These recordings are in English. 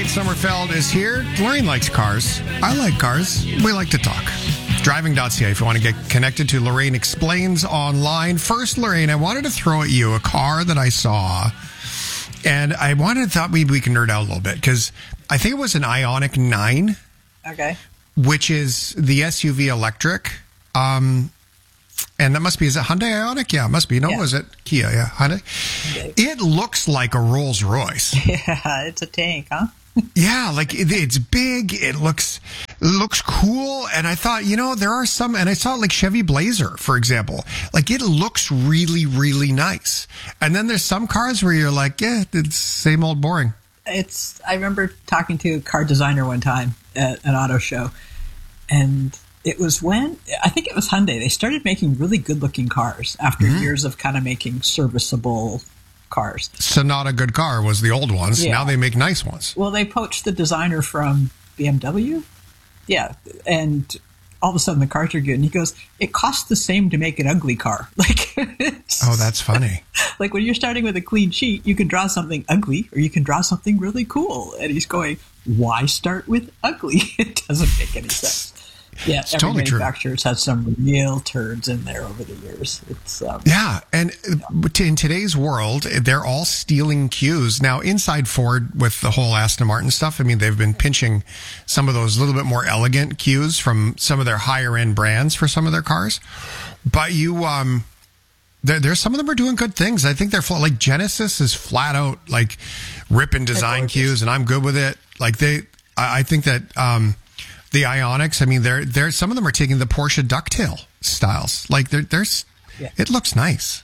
Sommerfeld is here. Lorraine likes cars. I like cars. We like to talk. Driving.ca if you want to get connected to Lorraine Explains online. First, Lorraine, I wanted to throw at you a car that I saw, and I thought maybe we can nerd out a little bit, because I think it was an Ioniq 9. Okay. Which is the SUV electric. And that must be, is it Hyundai Ioniq? Yeah, it must be. No, was it Kia? Yeah, Hyundai. Okay. It looks like a Rolls Royce. Yeah, it's a tank, huh? Yeah, like it's big. It looks cool. And I thought, there are some, and I saw like Chevy Blazer, for example. Like it looks really, really nice. And then there's some cars where you're like, yeah, it's same old boring. I remember talking to a car designer one time at an auto show, and it was when, I think it was Hyundai, they started making really good-looking cars after years of kind of making serviceable cars. Sonata good car was the old ones. Yeah. Now they make nice ones. Well, they poached the designer from BMW. Yeah, and all of a sudden the cars are good. And he goes, it costs the same to make an ugly car. Like, oh, that's funny. Like when you're starting with a clean sheet, you can draw something ugly or you can draw something really cool. And he's going, why start with ugly? It doesn't make any sense. Yeah, it's every totally manufacturer's had some real turds in there over the years. It's yeah, and in today's world, they're all stealing cues. Now, inside Ford with the whole Aston Martin stuff, I mean, they've been pinching some of those little bit more elegant cues from some of their higher-end brands for some of their cars. But there's some of them are doing good things. I think they're like Genesis is flat out like ripping design cues, and I'm good with it. Like I think that the Ioniqs, I mean, they're some of them are taking the Porsche ducktail styles. Like it looks nice.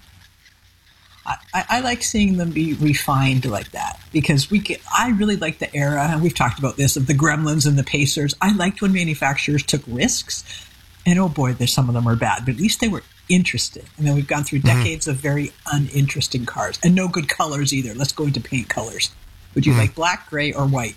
I like seeing them be refined like that, because I really like the era, and we've talked about this, of the Gremlins and the Pacers. I liked when manufacturers took risks, and oh boy, some of them are bad, but at least they were interesting. And then we've gone through decades of very uninteresting cars, and no good colors either. Let's go into paint colors. Would you like black, gray, or white?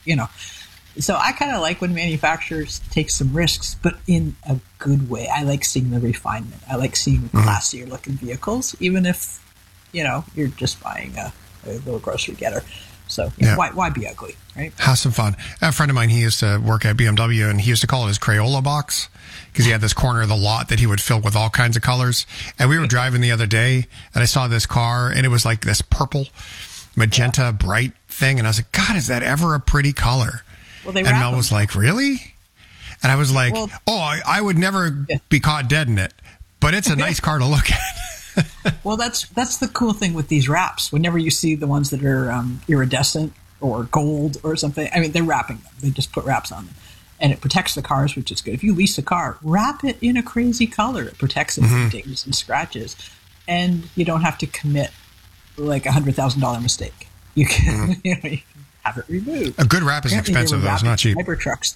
So I kind of like when manufacturers take some risks, but in a good way. I like seeing the refinement. I like seeing classier looking vehicles, even if, you're just buying a little grocery getter. So why be ugly, right? Have some fun. A friend of mine, he used to work at BMW, and he used to call it his Crayola box, because he had this corner of the lot that he would fill with all kinds of colors. And we were driving the other day, and I saw this car, and it was like this purple, magenta, bright thing. And I was like, God, is that ever a pretty color? Well, and Mel was like, really? And I was like, I would never be caught dead in it, but it's a nice car to look at. Well, that's the cool thing with these wraps. Whenever you see the ones that are iridescent or gold or something, I mean, they're wrapping them. They just put wraps on them. And it protects the cars, which is good. If you lease a car, wrap it in a crazy color. It protects it from dings and scratches. And you don't have to commit like $100,000 mistake. You can, you can have it removed. A good wrap is expensive, though. It's not cheap. Cybertrucks.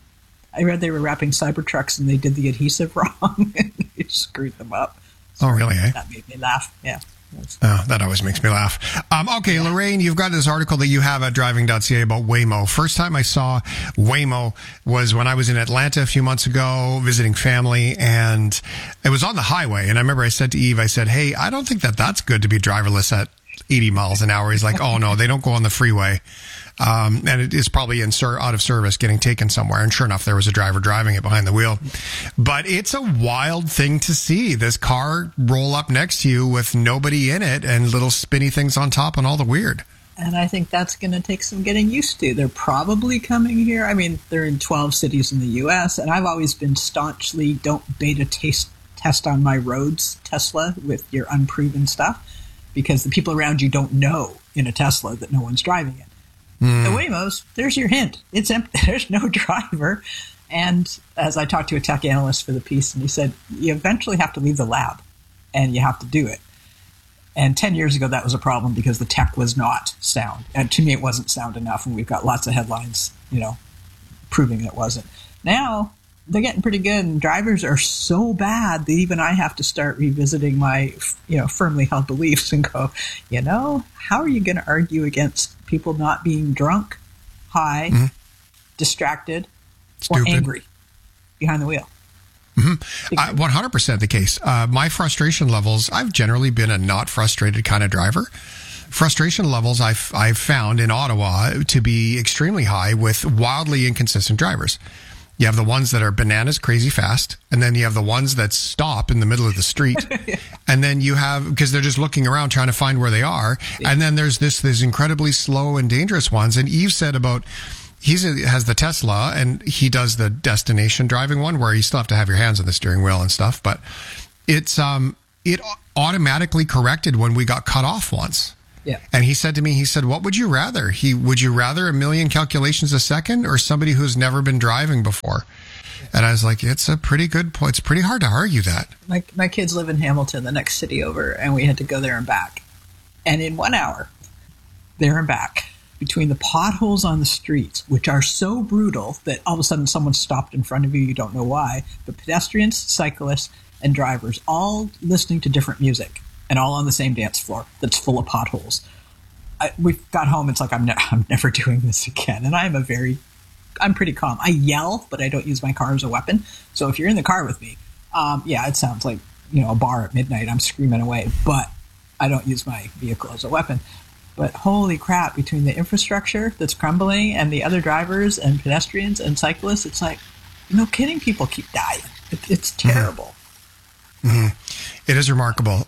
I read they were wrapping Cybertrucks and they did the adhesive wrong and it screwed them up. So really, eh? That made me laugh. Yeah. Oh, that always makes me laugh. Okay, Lorraine, you've got this article that you have at driving.ca about Waymo. First time I saw Waymo was when I was in Atlanta a few months ago visiting family, and it was on the highway. And I remember I said to Eve, I said, hey, I don't think that's good to be driverless at 80 miles an hour. He's like, oh, no, they don't go on the freeway. And it is probably out of service, getting taken somewhere. And sure enough, there was a driver driving it behind the wheel. But it's a wild thing to see this car roll up next to you with nobody in it and little spinny things on top and all the weird. And I think that's going to take some getting used to. They're probably coming here. I mean, they're in 12 cities in the U.S. And I've always been staunchly, don't beta test on my roads, Tesla, with your unproven stuff. Because the people around you don't know in a Tesla that no one's driving it. The Waymos, there's your hint. It's empty. There's no driver. And as I talked to a tech analyst for the piece, and he said, you eventually have to leave the lab, and you have to do it. And 10 years ago, that was a problem because the tech was not sound. And to me, it wasn't sound enough, and we've got lots of headlines, proving it wasn't. Now, they're getting pretty good, and drivers are so bad that even I have to start revisiting my, firmly held beliefs and go, how are you going to argue against people not being drunk, high, distracted, stupid, or angry behind the wheel? 100% the case. My frustration levels, I've generally been a not frustrated kind of driver. frustration levels I've found in Ottawa to be extremely high with wildly inconsistent drivers. You have the ones that are bananas crazy fast, and then you have the ones that stop in the middle of the street. And then you have, because they're just looking around trying to find where they are. Yeah. And then there's these incredibly slow and dangerous ones. And Eve said about, he has the Tesla and he does the destination driving one where you still have to have your hands on the steering wheel and stuff. But it's, it automatically corrected when we got cut off once. Yeah. And he said to me, what would you rather? Would you rather a million calculations a second or somebody who's never been driving before? And I was like, it's a pretty good point. It's pretty hard to argue that. My kids live in Hamilton, the next city over, and we had to go there and back. And in 1 hour, there and back, between the potholes on the streets, which are so brutal that all of a sudden someone stopped in front of you, you don't know why, but pedestrians, cyclists, and drivers all listening to different music. And all on the same dance floor that's full of potholes. We got home. It's like, I'm never doing this again. And I'm pretty calm. I yell, but I don't use my car as a weapon. So if you're in the car with me, it sounds like, a bar at midnight. I'm screaming away, but I don't use my vehicle as a weapon. But holy crap, between the infrastructure that's crumbling and the other drivers and pedestrians and cyclists, it's like, no kidding, people keep dying. It's terrible. Mm-hmm. It is remarkable.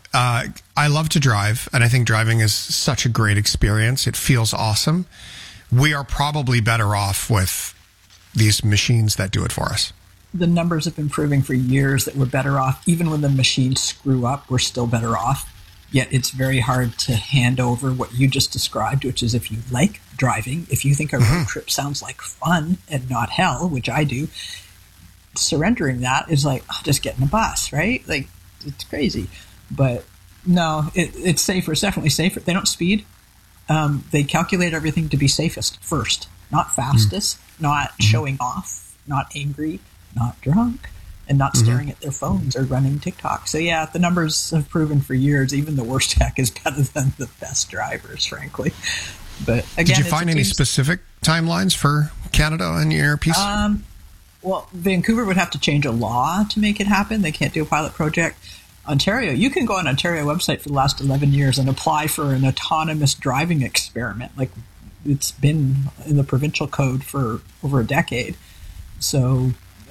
I love to drive, and I think driving is such a great experience. It feels awesome. We are probably better off with these machines that do it for us. The numbers have been proving for years that we're better off. Even when the machines screw up, we're still better off. Yet it's very hard to hand over what you just described, which is if you like driving, if you think a road trip sounds like fun and not hell, which I do, surrendering that is like, just get in a bus, right? Like, it's crazy. But no, it's safer. It's definitely safer. They don't speed. They calculate everything to be safest first, not fastest, not showing off, not angry, not drunk, and not staring at their phones or running TikTok. So yeah, the numbers have proven for years, even the worst tech is better than the best drivers, frankly. But again, did you find any specific timelines for Canada in your piece? Well, Vancouver would have to change a law to make it happen. They can't do a pilot project. Ontario, you can go on Ontario website for the last 11 years and apply for an autonomous driving experiment. Like, it's been in the provincial code for over a decade. So,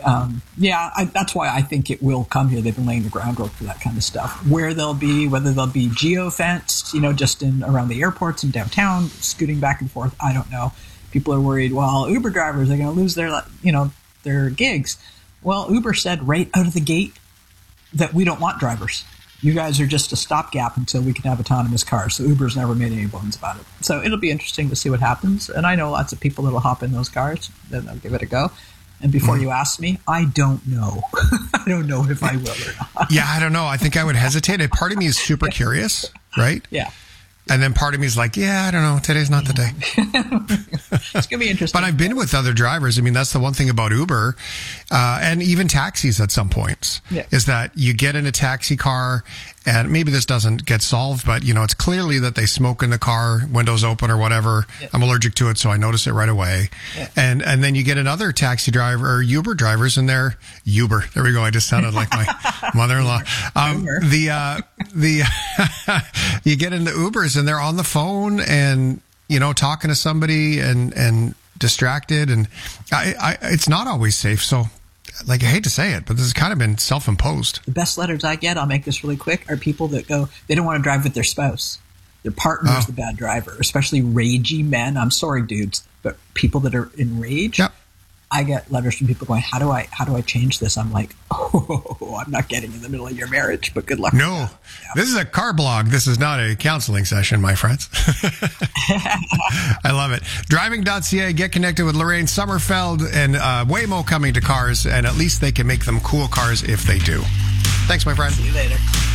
that's why I think it will come here. They've been laying the groundwork for that kind of stuff. Whether they'll be geofenced, just around the airports and downtown, scooting back and forth, I don't know. People are worried, well, Uber drivers are going to lose their gigs. Well, Uber said right out of the gate that we don't want drivers. You guys are just a stopgap until we can have autonomous cars. So Uber's never made any bones about it. So it'll be interesting to see what happens. And I know lots of people that'll hop in those cars, then they'll give it a go. And before you ask me, I don't know. I don't know if I will or not. Yeah, I don't know. I think I would hesitate. Part of me is super curious, right? Yeah. And then part of me is like, I don't know. Today's not the day. It's going to be interesting. But I've been with other drivers. I mean, that's the one thing about Uber and even taxis at some points is that you get in a taxi car and maybe this doesn't get solved, but, it's clearly that they smoke in the car, windows open or whatever. Yeah. I'm allergic to it, so I notice it right away. Yeah. And then you get another taxi driver or Uber drivers and they're Uber. There we go. I just sounded like my mother-in-law. You get into Ubers and they're on the phone and, talking to somebody and distracted. And it's not always safe. So, I hate to say it, but this has kind of been self-imposed. The best letters I get, I'll make this really quick, are people that go, they don't want to drive with their spouse. Their partner is the bad driver, especially ragey men. I'm sorry, dudes, but people that are enraged. Yep. I get letters from people going, how do I change this? I'm like, I'm not getting in the middle of your marriage, but good luck. No, This is a car blog. This is not a counseling session, my friends. I love it. Driving.ca, get connected with Lorraine Sommerfeld and Waymo coming to cars, and at least they can make them cool cars if they do. Thanks, my friend. See you later.